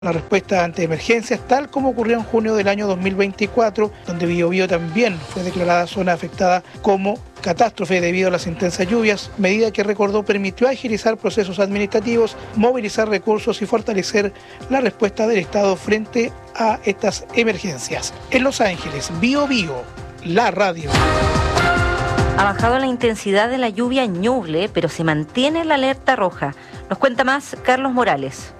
la respuesta ante emergencias, tal como ocurrió en junio del año 2024, donde Biobío también fue declarada zona afectada como catástrofe debido a las intensas lluvias, medida que recordó permitió agilizar procesos administrativos, movilizar recursos y fortalecer la respuesta del Estado frente a estas emergencias. En Los Ángeles, Biobío, la radio. Ha bajado la intensidad de la lluvia en Ñuble, pero se mantiene la alerta roja. Nos cuenta más Carlos Morales.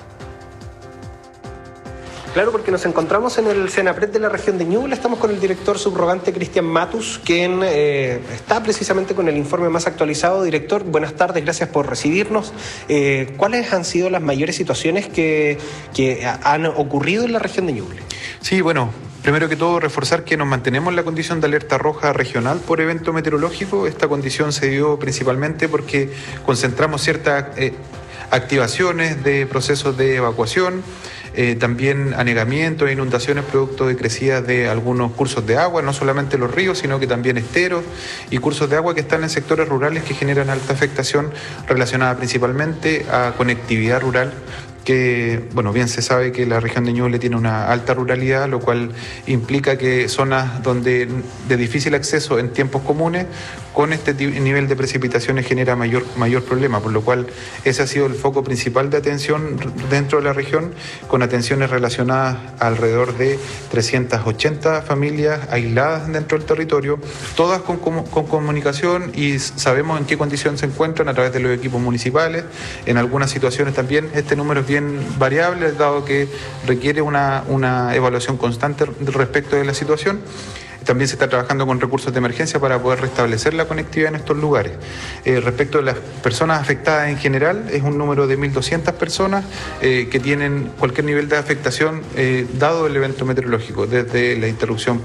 Claro, porque nos encontramos en el Senapred de la región de Ñuble. Estamos con el director subrogante Cristian Matus, quien está precisamente con el informe más actualizado. Director, buenas tardes, gracias por recibirnos. ¿Cuáles han sido las mayores situaciones que han ocurrido en la región de Ñuble? Sí, bueno, primero que todo reforzar que nos mantenemos en la condición de alerta roja regional por evento meteorológico. Esta condición se dio principalmente porque concentramos ciertas activaciones de procesos de evacuación, también anegamientos e inundaciones producto de crecidas de algunos cursos de agua, no solamente los ríos, sino que también esteros y cursos de agua que están en sectores rurales que generan alta afectación relacionada principalmente a conectividad rural, que, bueno, bien se sabe que la región de Ñuble tiene una alta ruralidad, lo cual implica que zonas donde de difícil acceso en tiempos comunes, con este nivel de precipitaciones genera mayor problema, por lo cual ese ha sido el foco principal de atención dentro de la región, con atenciones relacionadas a alrededor de 380 familias aisladas dentro del territorio, todas con comunicación, y sabemos en qué condición se encuentran a través de los equipos municipales. En algunas situaciones también este número es bien variable, dado que requiere una evaluación constante respecto de la situación. También se está trabajando con recursos de emergencia para poder restablecer la conectividad en estos lugares. Respecto de las personas afectadas en general, es un número de 1.200 personas que tienen cualquier nivel de afectación dado el evento meteorológico, desde la interrupción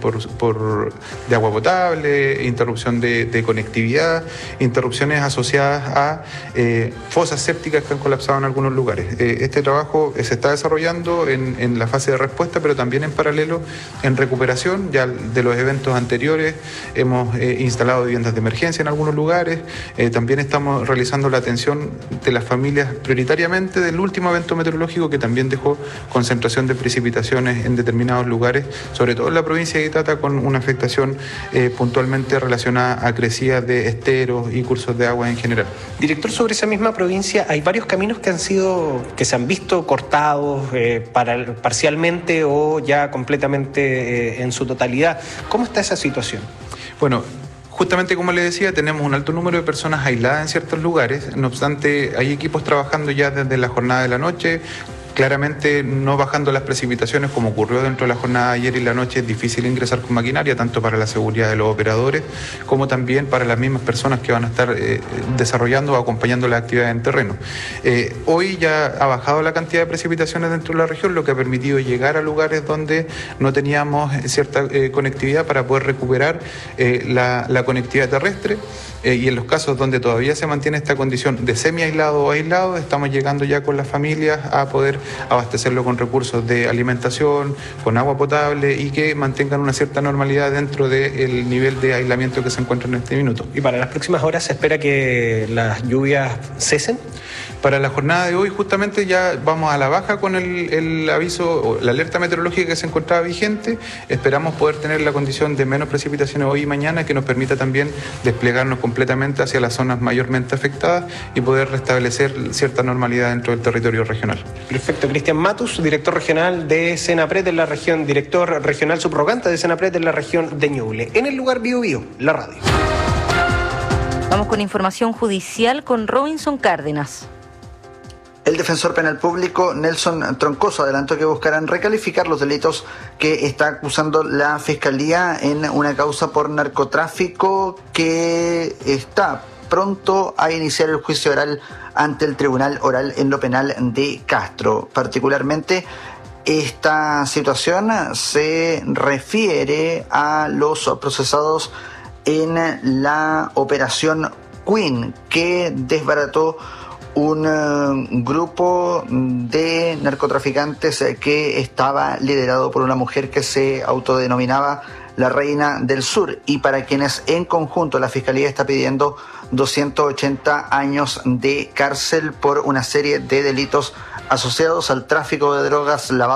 de agua potable, interrupción de conectividad, interrupciones asociadas a fosas sépticas que han colapsado en algunos lugares. Este trabajo se está desarrollando en la fase de respuesta, pero también en paralelo en recuperación. Ya de los eventos anteriores hemos instalado viviendas de emergencia en algunos lugares. También estamos realizando la atención de las familias prioritariamente del último evento meteorológico, que también dejó concentración de precipitaciones en determinados lugares, sobre todo en la provincia de Itata, con una afectación puntualmente relacionada a crecidas de esteros y cursos de agua en general. Director, sobre esa misma provincia hay varios caminos que se han visto cortados parcialmente o ya completamente en su totalidad. ¿Cómo está esa situación? Bueno, justamente como le decía, tenemos un alto número de personas aisladas en ciertos lugares. No obstante, hay equipos trabajando ya desde la jornada de la noche. Claramente, no bajando las precipitaciones como ocurrió dentro de la jornada de ayer y la noche, es difícil ingresar con maquinaria, tanto para la seguridad de los operadores como también para las mismas personas que van a estar desarrollando o acompañando las actividades en terreno. Hoy ya ha bajado la cantidad de precipitaciones dentro de la región, lo que ha permitido llegar a lugares donde no teníamos cierta conectividad para poder recuperar la conectividad terrestre. Y en los casos donde todavía se mantiene esta condición de semi-aislado o aislado, estamos llegando ya con las familias a poder abastecerlo con recursos de alimentación, con agua potable, y que mantengan una cierta normalidad dentro del nivel de aislamiento que se encuentra en este minuto. ¿Y para las próximas horas se espera que las lluvias cesen? Para la jornada de hoy justamente ya vamos a la baja con el aviso o la alerta meteorológica que se encontraba vigente. Esperamos poder tener la condición de menos precipitaciones hoy y mañana, que nos permita también desplegarnos completamente hacia las zonas mayormente afectadas y poder restablecer cierta normalidad dentro del territorio regional. Perfecto. Cristian Matus, director regional de Senapred de la región, director regional subrogante de Senapred de la región de Ñuble. En el lugar Biobío, la radio. Vamos con información judicial con Robinson Cárdenas. El defensor penal público Nelson Troncoso adelantó que buscarán recalificar los delitos que está acusando la Fiscalía en una causa por narcotráfico que está pronto a iniciar el juicio oral ante el Tribunal Oral en lo Penal de Castro. Particularmente, esta situación se refiere a los procesados en la operación Queen, que desbarató un grupo de narcotraficantes que estaba liderado por una mujer que se autodenominaba la Reina del Sur, y para quienes en conjunto la Fiscalía está pidiendo 280 años de cárcel por una serie de delitos asociados al tráfico de drogas, lavado